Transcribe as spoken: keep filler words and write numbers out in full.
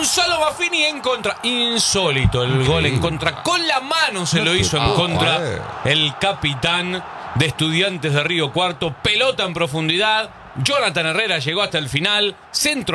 Gonzalo Baffini en contra. Insólito el gol en contra. Con la mano se lo hizo en contra el capitán de Estudiantes de Río Cuarto. Pelota en profundidad. Jonathan Herrera llegó hasta el final. Centro.